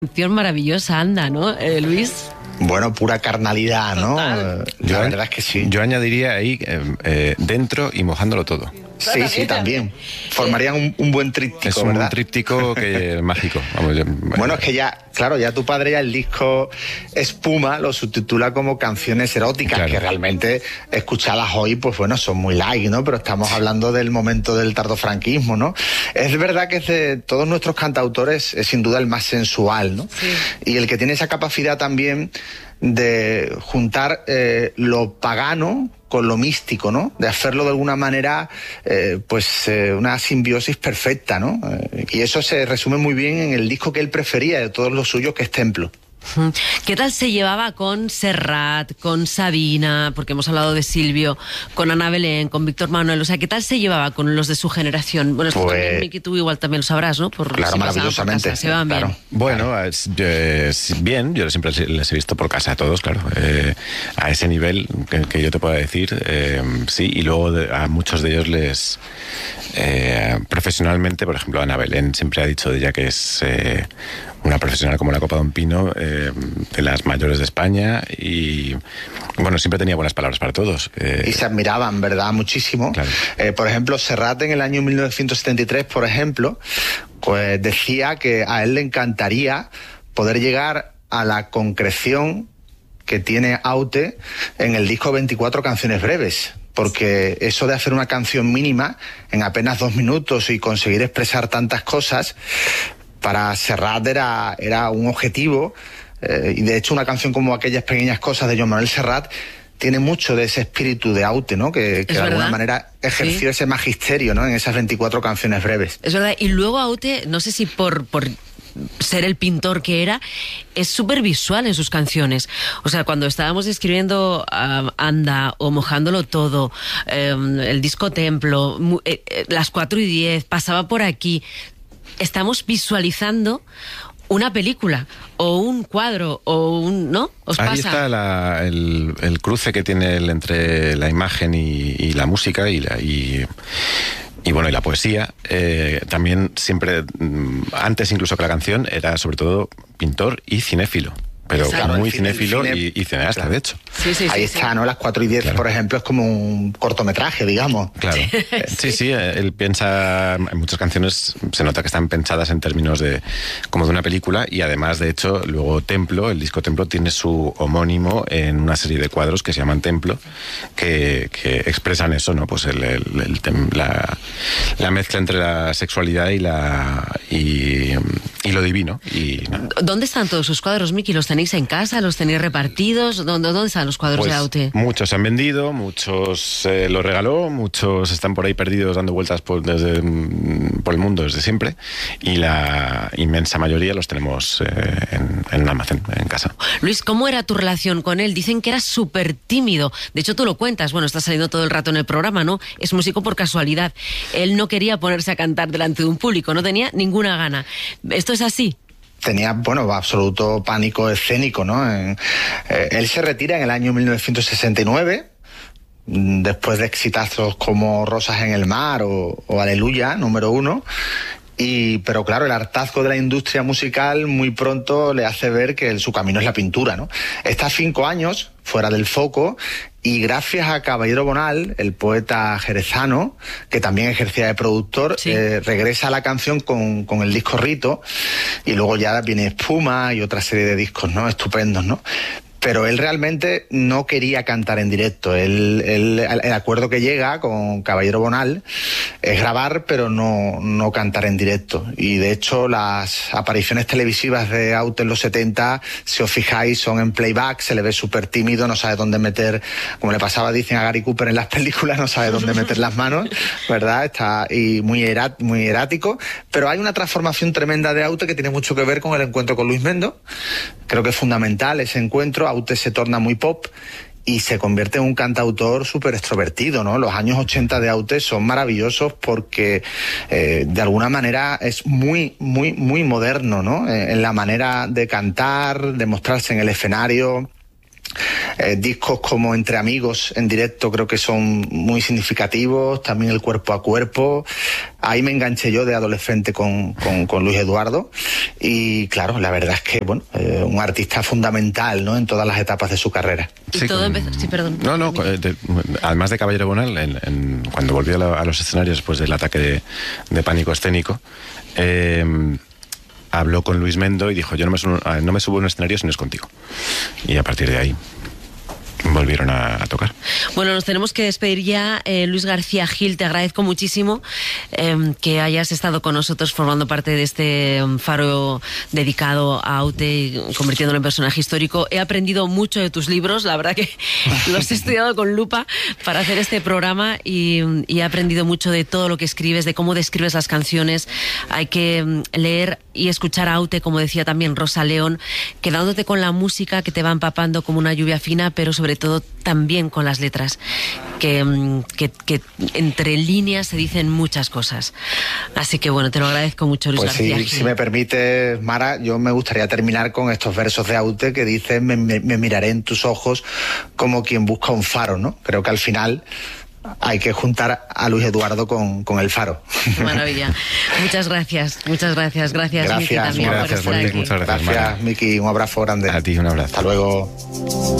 Canción maravillosa, anda, ¿no, Luis? Bueno, pura carnalidad, ¿no? La verdad es que sí. Yo añadiría ahí dentro y mojándolo todo. Sí, también. Formarían un buen tríptico, es un ¿verdad? tríptico mágico. Vamos, bueno, es que ya tu padre ya el disco Espuma lo subtitula como canciones eróticas, claro, que realmente escuchadas hoy, pues bueno, son muy light, ¿no? Pero estamos hablando del momento del tardofranquismo, ¿no? Es verdad que de todos nuestros cantautores es sin duda el más sensual, ¿no? Sí. Y el que tiene esa capacidad también de juntar lo pagano con lo místico, ¿no? De hacerlo de alguna manera, una simbiosis perfecta, ¿no? Y eso se resume muy bien en el disco que él prefería de todos los suyos, que es Templo. ¿Qué tal se llevaba con Serrat, con Sabina, porque hemos hablado de Silvio, con Ana Belén, con Víctor Manuel? O sea, ¿qué tal se llevaba con los de su generación? Bueno, esto también, Miki, tú igual también lo sabrás, ¿no? Claro, si maravillosamente. Casa, se van claro. bien. Bueno, bien, yo siempre les he visto por casa a todos, claro. A ese nivel que yo te pueda decir, sí, y luego a muchos de ellos les... profesionalmente, por ejemplo, Ana Belén siempre ha dicho de ella que es... una profesional como la Copa de un Pino, de las mayores de España, y bueno, siempre tenía buenas palabras para todos. Y se admiraban, ¿verdad? Muchísimo. Claro. Por ejemplo, Serrat en el año 1973, por ejemplo, pues decía que a él le encantaría poder llegar a la concreción que tiene Aute en el disco 24 canciones breves. Porque eso de hacer una canción mínima en apenas 2 minutos y conseguir expresar tantas cosas, para Serrat era un objetivo, y de hecho una canción como Aquellas pequeñas cosas de Joan Manuel Serrat tiene mucho de ese espíritu de Aute, ¿no? Que de alguna manera ejerció ese magisterio, ¿no? En esas 24 canciones breves. Es verdad, y luego Aute, no sé si por ser el pintor que era, es súper visual en sus canciones. O sea, cuando estábamos escribiendo Anda o Mojándolo Todo, el disco Templo, las 4:10, pasaba por aquí. Estamos visualizando una película o un cuadro o un... ¿no? ¿Os pasa? Ahí está el cruce que tiene él entre la imagen y la música y la poesía. También siempre, antes incluso que la canción, era sobre todo pintor y cinéfilo. Pero claro, muy cinéfilo y cineasta, claro, de hecho. Sí, ahí está, ¿no? Las 4:10, claro, por ejemplo, es como un cortometraje, digamos. Claro. Sí, él piensa, en muchas canciones se nota que están pensadas en términos como de una película, y además, de hecho, luego Templo, el disco Templo, tiene su homónimo en una serie de cuadros que se llaman Templo, que expresan eso, ¿no? Pues la mezcla entre la sexualidad y lo divino. ¿Dónde están todos sus cuadros, Miki? ¿Los tenéis en casa? ¿Los tenéis repartidos? ¿Dónde están los cuadros de Aute? Muchos se han vendido, muchos los regaló, muchos están por ahí perdidos dando vueltas por el mundo desde siempre, y la inmensa mayoría los tenemos en un almacén en casa. Luis, ¿cómo era tu relación con él? Dicen que era súper tímido. De hecho, tú lo cuentas, bueno, estás saliendo todo el rato en el programa, ¿no? Es músico por casualidad. Él no quería ponerse a cantar delante de un público, no tenía ninguna gana. ¿Esto es así? Tenía, absoluto pánico escénico, ¿no? Él se retira en el año 1969, después de exitazos como Rosas en el Mar o Aleluya, número 1. Pero claro, el hartazgo de la industria musical muy pronto le hace ver que su camino es la pintura, ¿no? Está 5 años fuera del foco, y gracias a Caballero Bonal, el poeta jerezano, que también ejercía de productor, sí, regresa a la canción con el disco Rito, y luego ya viene Espuma y otra serie de discos, ¿no? Estupendos, ¿no? Pero él realmente no quería cantar en directo. El acuerdo que llega con Caballero Bonal es grabar, pero no cantar en directo. Y de hecho, las apariciones televisivas de Aute en los 70, si os fijáis, son en playback, se le ve súper tímido, no sabe dónde meter, como le pasaba, dicen, a Gary Cooper en las películas, no sabe dónde meter las manos, ¿verdad? Está y muy erático. Pero hay una transformación tremenda de Aute que tiene mucho que ver con el encuentro con Luis Mendo. Creo que es fundamental ese encuentro. Aute se torna muy pop y se convierte en un cantautor súper extrovertido, ¿no? Los años 80 de Aute son maravillosos porque de alguna manera es muy, muy, muy moderno, ¿no? En la manera de cantar, de mostrarse en el escenario. Discos como Entre Amigos en directo creo que son muy significativos, también el Cuerpo a Cuerpo. Ahí me enganché yo de adolescente con Luis Eduardo, y claro, la verdad es que bueno, un artista fundamental, ¿no?, en todas las etapas de su carrera. Y sí, todo empezó... Sí, perdón. No, además de Caballero Bonal, cuando volvió a los escenarios después del ataque de pánico escénico, habló con Luis Mendo y dijo: yo no me subo a un escenario si no es contigo. Y a partir de ahí volvieron a tocar. Bueno, nos tenemos que despedir ya. Luis García Gil, te agradezco muchísimo que hayas estado con nosotros formando parte de este faro dedicado a Aute, convirtiéndolo en personaje histórico. He aprendido mucho de tus libros, la verdad que los he estudiado con lupa para hacer este programa, y he aprendido mucho de todo lo que escribes, de cómo describes las canciones. Hay que leer y escuchar a Aute, como decía también Rosa León, quedándote con la música que te va empapando como una lluvia fina, pero sobre todo también con las letras, que entre líneas se dicen muchas cosas. Así que bueno, te lo agradezco mucho, Luis García Gil. Si me permite, Mara, yo me gustaría terminar con estos versos de Aute que dicen: me miraré en tus ojos como quien busca un faro, ¿no? Creo que al final hay que juntar a Luis Eduardo con el faro. Qué maravilla. Muchas gracias. Gracias, Miki, también por estar aquí. Muchas gracias, Miki. Un abrazo grande. A ti, un abrazo. Hasta luego.